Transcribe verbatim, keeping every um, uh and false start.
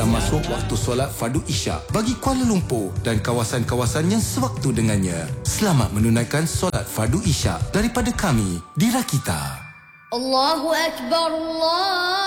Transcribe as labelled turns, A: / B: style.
A: dah masuk waktu solat fardu Isyak bagi Kuala Lumpur dan kawasan-kawasan yang sewaktu dengannya. Selamat menunaikan solat fardu Isyak daripada kami di Rakita.
B: Allahu Akbar, Allah